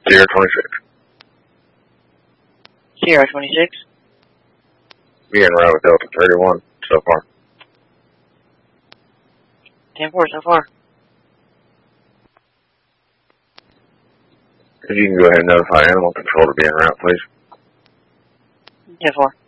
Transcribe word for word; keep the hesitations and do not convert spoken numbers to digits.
Sierra twenty-six. Sierra twenty-six. Being right with Delta thirty-one so far. ten four so far. If you can go ahead and notify animal control to be en route, please. ten four.